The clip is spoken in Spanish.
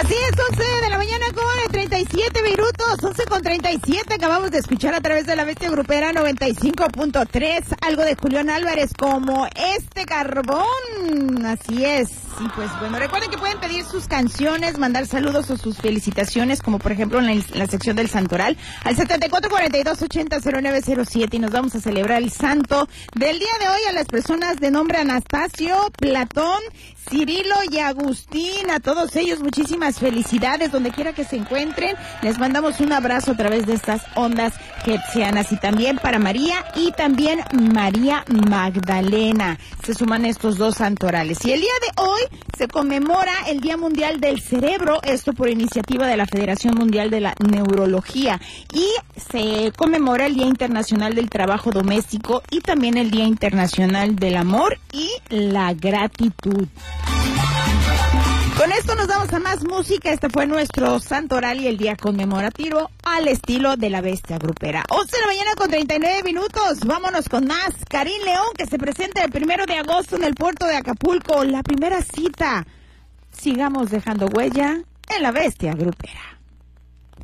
Así es, 11 de la mañana con 37 minutos, 11:37, acabamos de escuchar a través de la Bestia Grupera 95.3, algo de Julián Álvarez como Este Carbón, así es. Y pues bueno, recuerden que pueden pedir sus canciones, mandar saludos o sus felicitaciones, como por ejemplo en la sección del Santoral, al 7442800907, y nos vamos a celebrar el santo del día de hoy a las personas de nombre Anastasio, Platón, Cirilo y Agustín. A todos ellos muchísimas felicidades donde quiera que se encuentren. Les mandamos un abrazo a través de estas ondas hertzianas, y también para María y también María Magdalena. Se suman estos dos santorales. Y el día de hoy se conmemora el Día Mundial del Cerebro, esto por iniciativa de la Federación Mundial de la Neurología, y se conmemora el Día Internacional del Trabajo Doméstico y también el Día Internacional del Amor y la Gratitud. Con esto nos damos a más música. Este fue nuestro santoral y el día conmemorativo al estilo de la Bestia Grupera. 11 de la mañana con 39 minutos. Vámonos con más. Karim León, que se presenta el 1 de agosto en el puerto de Acapulco. La primera cita. Sigamos dejando huella en la Bestia Grupera.